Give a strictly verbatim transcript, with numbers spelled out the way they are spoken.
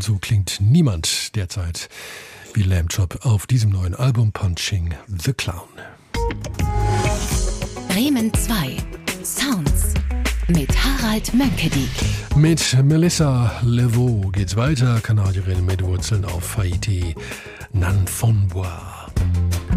und so klingt niemand derzeit wie Lamb Chop auf diesem neuen Album Punching the Clown. Bremen zwei Sounds mit Harald Mönkedi. Mit Melissa Levaux geht's weiter, Kanadierin mit Wurzeln auf Haiti, Nan Fonbois.